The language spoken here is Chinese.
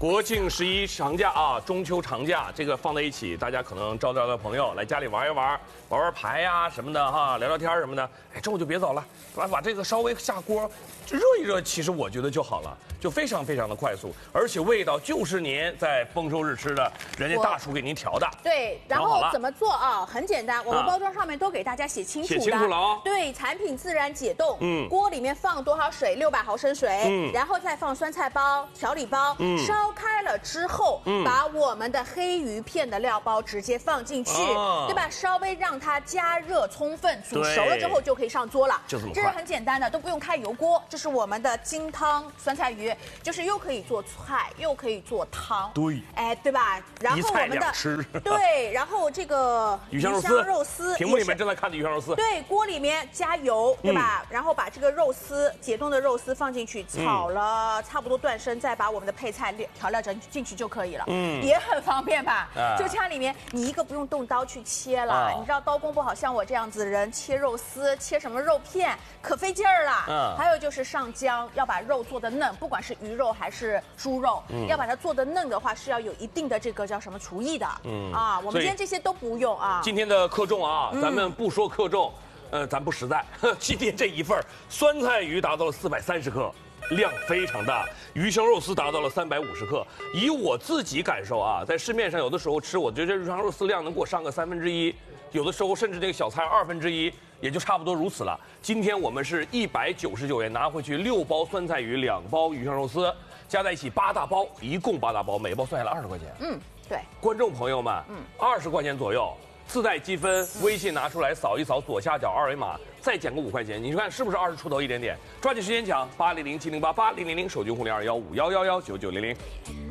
国庆11长假啊，中秋长假这个放在一起，大家可能招朋友来家里玩一玩，玩牌呀什么的哈，聊聊天什么的。哎，中午就别走了，把这个稍微下锅，就热一热，其实我觉得就好了，就非常的快速，而且味道就是您在丰收日吃的，人家大厨给您调的。 对，然后怎么做啊？很简单，我们包装上面都给大家写清楚了哦。 对，产品自然解冻，锅里面放多少水？600毫升水，然后再放酸菜包、调理包，烧开了之后，把我们的黑鱼片的料包直接放进去，对吧？稍微让它加热充分，煮熟了之后就可以上桌了。 就这么快， 这是很简单的，都不用开油锅。这是我们的金汤酸菜鱼，就是又可以做菜，又可以做汤。 对， 哎，对吧？然后我们的对，然后这个鱼香肉丝，屏幕里面正在看的鱼香肉丝。 对，锅里面加油，对吧？然后把这个肉丝解冻的肉丝放进去，炒了差不多断生，再把我们的配菜调料整进去就可以了。也很方便吧？就家里面你一个不用动刀去切了，你知道刀工不好，像我这样子人切肉丝、切什么肉片可费劲儿了。还有就是上浆，要把肉做的嫩，不管是鱼肉还是猪肉，要把它做的嫩的话，是要有一定的这个叫什么厨艺的。我们今天这些都不用啊。 今天的克重啊，咱们不说克重，咱不实在。今天这一份酸菜鱼达到了430克。量非常大，鱼香肉丝达到了350克。以我自己感受啊，在市面上有的时候吃，我觉得这鱼香肉丝量能给我上个1/3，有的时候甚至这个小菜1/2，也就差不多如此了。今天我们是199元拿回去6包酸菜鱼，2包鱼香肉丝，加在一起8大包，一共8大包，每包算下来20块钱。 对， 观众朋友们，20块钱左右。自带积分，微信拿出来扫一扫左下角二维码，再减个5块钱，你看是不是20出头一点点？抓紧时间抢，80070888000，手机互联215111990。